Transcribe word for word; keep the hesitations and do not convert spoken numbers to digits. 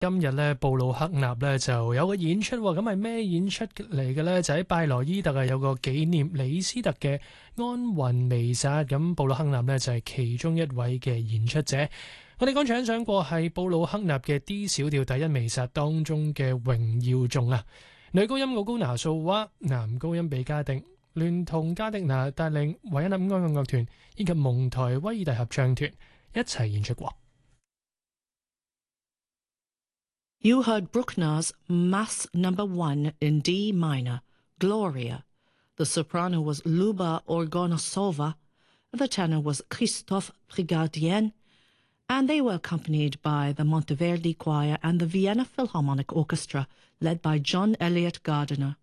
今日咧，布魯克納咧就有個演出喎，咁係咩演出嚟嘅咧？就喺拜羅伊特啊，有個紀念李斯特嘅安魂彌撒，咁布魯克納咧就係其中一位嘅演出者。我哋剛才欣賞過係布魯克納嘅 D 小調第一彌撒當中嘅榮耀頌啊，女高音奧高拿素娃，男高音比加迪，聯同加迪拿帶領維也納愛樂樂團以及蒙台威爾第合唱團一齊演出過。 You heard Bruckner's Mass Number One in D minor, Gloria. The soprano was Luba Orgonosova, the tenor was Christophe Prigardien, and they were accompanied by the Monteverdi Choir and the Vienna Philharmonic Orchestra, led by John Elliott Gardiner.